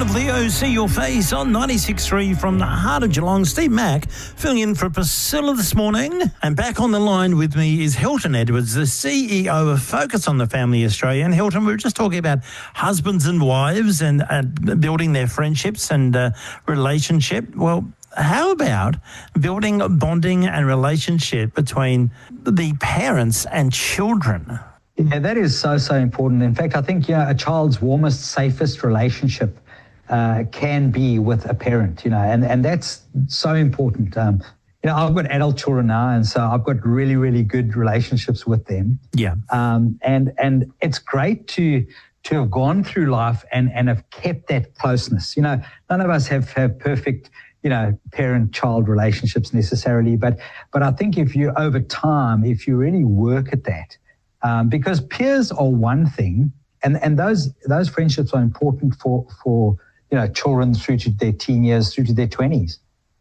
of Leo, See Your Face on 96.3 from the heart of Geelong. Steve Mack filling in for Priscilla this morning. And back on the line with me is Hilton Edwards, the CEO of Focus on the Family Australia. And Hilton, we were just talking about husbands and wives and building their friendships and relationship. Well, how about building a bonding and relationship between the parents and children? Yeah, that is so important. In fact, I think a child's warmest, safest relationship can be with a parent, and that's so important. I've got adult children now, and so I've got really, really good relationships with them. Yeah. And it's great to have gone through life and have kept that closeness. None of us have perfect, parent-child relationships necessarily, but I think if you, over time, if you really work at that, because peers are one thing, and those friendships are important for children through to their teen years, through to their 20s.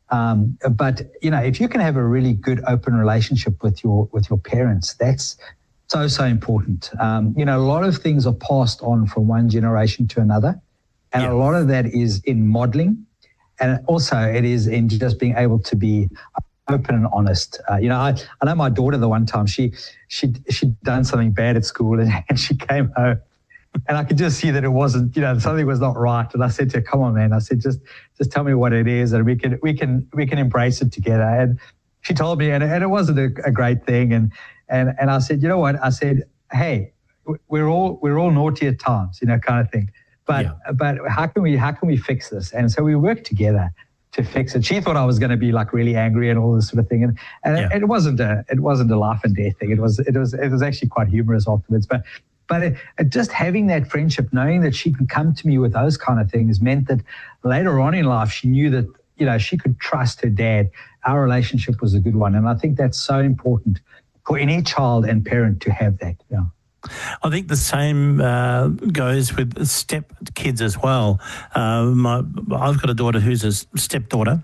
But if you can have a really good open relationship with your parents, that's so important. A lot of things are passed on from one generation to another, and a lot of that is in modeling, and also it is in just being able to be open and honest. I know my daughter, the one time she'd done something bad at school and she came home and I could just see that it wasn't, something was not right. And I said to her, come on, man. I said, just tell me what it is and we can embrace it together. And she told me, and it wasn't a great thing. And I said, you know what? I said, hey, we're all naughty at times, kind of thing. But how can we fix this? And so we worked together to fix it. She thought I was going to be like really angry and all this sort of thing, and it wasn't a life and death thing. It was actually quite humorous afterwards. But just having that friendship, knowing that she could come to me with those kind of things, meant that later on in life she knew that she could trust her dad. Our relationship was a good one, and I think that's so important for any child and parent to have that. Yeah. I think the same goes with step kids as well. I've got a daughter who's a stepdaughter,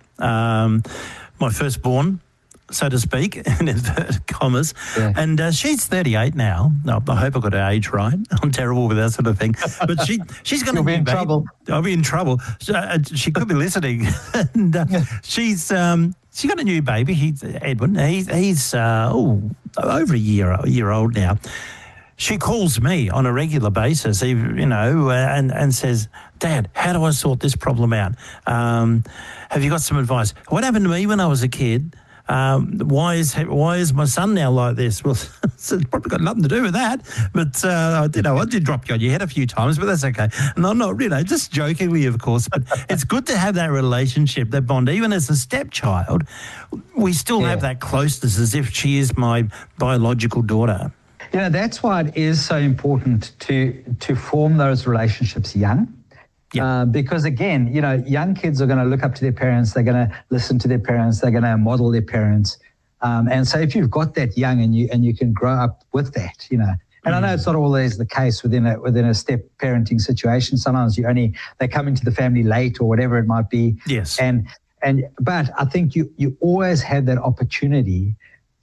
my firstborn, so to speak, in inverted commas, and she's 38 now. I hope I got her age right. I'm terrible with that sort of thing, but she's going to be in trouble. I'll be in trouble. She could be listening, and she's got a new baby. He's Edwin. He's over a year old now. She calls me on a regular basis, and says, Dad, how do I sort this problem out? Have you got some advice? What happened to me when I was a kid? Why is my son now like this? Well, it's probably got nothing to do with that. But, I did drop you on your head a few times, but that's okay. And I'm not, just jokingly, of course. But it's good to have that relationship, that bond. Even as a stepchild, we still have that closeness as if she is my biological daughter. That's why it is so important to form those relationships young. Yeah. Because again, young kids are going to look up to their parents. They're going to listen to their parents. They're going to model their parents. And so if you've got that young and you can grow up with that, and I know it's not always the case within a step parenting situation. Sometimes they come into the family late or whatever it might be. Yes. But I think you always have that opportunity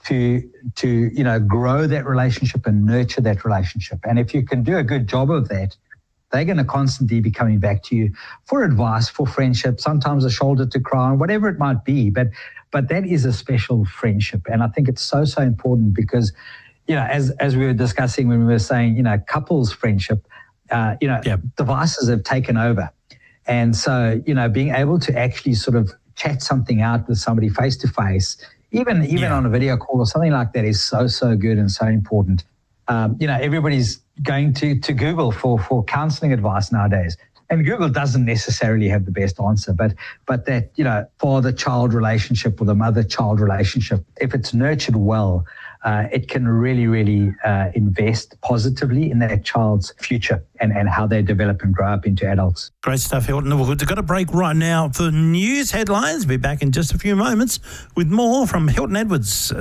to grow that relationship and nurture that relationship. And if you can do a good job of that, they're going to constantly be coming back to you for advice, for friendship, sometimes a shoulder to cry on, whatever it might be. But that is a special friendship. And I think it's so important because, as we were discussing when we were saying, couples friendship, devices have taken over. And so, being able to actually sort of chat something out with somebody face to face, even on a video call or something like that, is so good and so important. Everybody's going to Google for counseling advice nowadays, and Google doesn't necessarily have the best answer, but that father-child relationship or the mother-child relationship, if it's nurtured well, it can really invest positively in that child's future and how they develop and grow up into adults. Great stuff, Hilton. We've got a break right now for news headlines. We'll be back in just a few moments with more from Hilton Edwards.